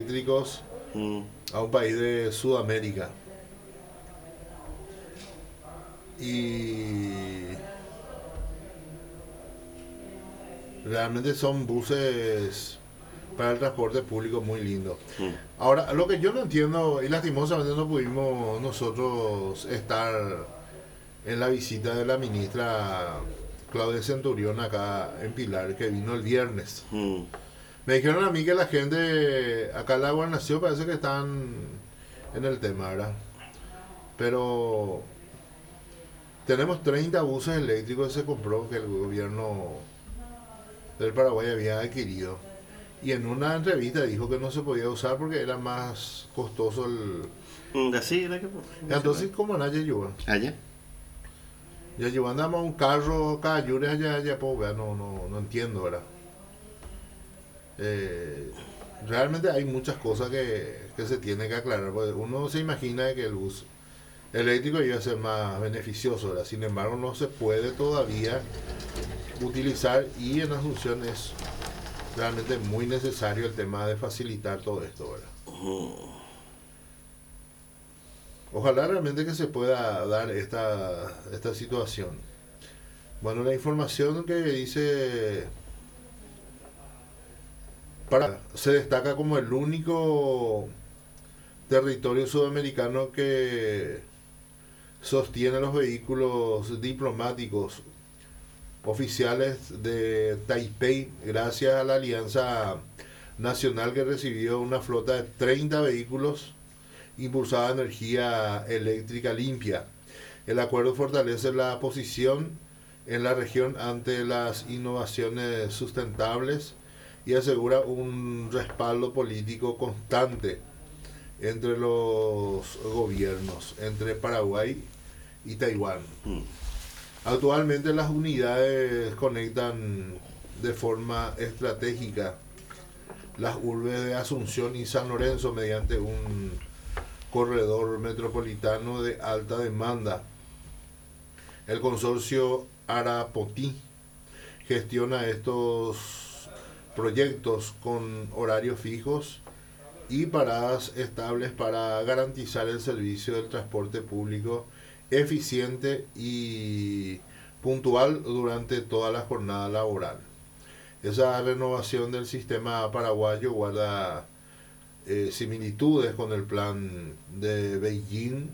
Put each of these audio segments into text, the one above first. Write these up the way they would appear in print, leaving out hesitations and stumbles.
eléctricos a un país de Sudamérica. Y realmente son buses para el transporte público muy lindo. Ahora, lo que yo no entiendo, y lastimosamente no pudimos nosotros estar en la visita de la ministra Claudia Centurión acá en Pilar, que vino el viernes. Me dijeron a mí que la gente acá en la gobernación parece que están en el tema, ¿verdad? Pero tenemos 30 buses eléctricos que se compró, que el gobierno del Paraguay había adquirido. Y en una entrevista dijo que no se podía usar porque era más costoso el... Así era que... Entonces, ¿cómo era Yayuba? Allá. Yayuba andamos un carro, cada yure allá, pues, no entiendo, ¿verdad? Realmente hay muchas cosas que se tienen que aclarar. Porque uno se imagina que el bus eléctrico iba a ser más beneficioso, ¿verdad? Sin embargo, no se puede todavía utilizar, y en Asunción es realmente muy necesario el tema de facilitar todo esto, ¿verdad? Ojalá realmente que se pueda dar esta situación. Bueno, la información que dice se destaca como el único territorio sudamericano que sostiene los vehículos diplomáticos oficiales de Taipei gracias a la Alianza Nacional, que recibió una flota de 30 vehículos impulsada de energía eléctrica limpia. El acuerdo fortalece la posición en la región ante las innovaciones sustentables y asegura un respaldo político constante entre los gobiernos, entre Paraguay y Taiwán. Actualmente las unidades conectan de forma estratégica las urbes de Asunción y San Lorenzo mediante un corredor metropolitano de alta demanda. El consorcio Arapotí gestiona estos proyectos con horarios fijos y paradas estables para garantizar el servicio del transporte público eficiente y puntual durante toda la jornada laboral. Esa renovación del sistema paraguayo guarda similitudes con el plan de Beijing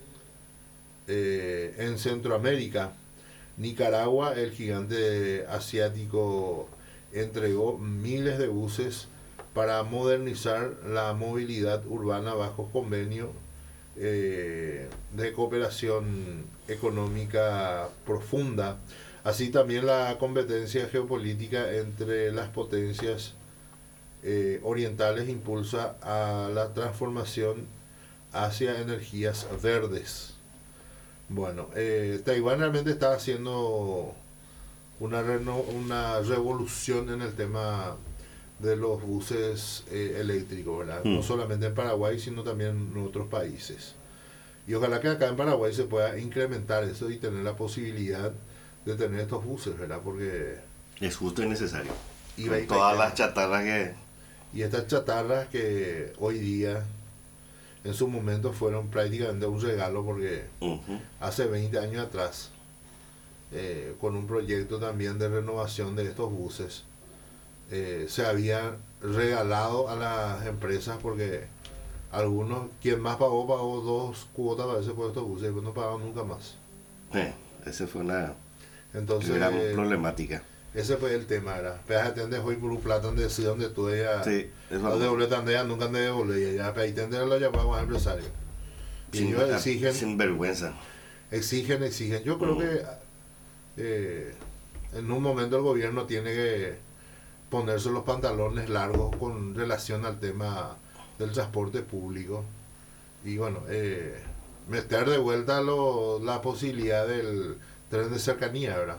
en Centroamérica. Nicaragua, el gigante asiático, entregó miles de buses para modernizar la movilidad urbana bajo convenio de cooperación económica profunda. Así también la competencia geopolítica entre las potencias orientales impulsa a la transformación hacia energías verdes. Bueno, Taiwán realmente está haciendo una revolución en el tema de los buses eléctricos, ¿verdad? No solamente en Paraguay, sino también en otros países. Y ojalá que acá en Paraguay se pueda incrementar eso y tener la posibilidad de tener estos buses, ¿verdad? Porque es justo y necesario. Y con todas las chatarras que... Y estas chatarras que hoy día, en su momento, fueron prácticamente un regalo, porque hace 20 años atrás, con un proyecto también de renovación de estos buses, se había regalado a las empresas, porque algunos, quien más pagó 2 cuotas a veces por estos buses, y no pagaban nunca más. Esa fue una gran problemática. Ese fue el tema, ¿verdad? Pero atender hoy por un plato donde decía donde tú ya sí, no devolver tan de nunca de devolver ya, pero ahí tendrán la llamada a empresarios. Y ellos exigen, sin vergüenza. Exigen. Yo creo que en un momento el gobierno tiene que ponerse los pantalones largos con relación al tema del transporte público. Y bueno, meter de vuelta la posibilidad del tren de cercanía, ¿verdad?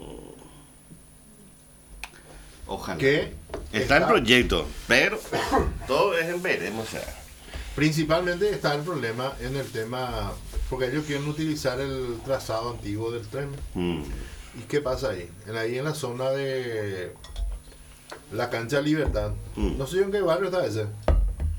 Ojalá. Que está en proyecto, pero todo es en veremos. O sea. Principalmente está el problema en el tema, porque ellos quieren utilizar el trazado antiguo del tren. ¿Y qué pasa ahí? Ahí en la zona de la cancha Libertad. No sé yo en qué barrio está ese.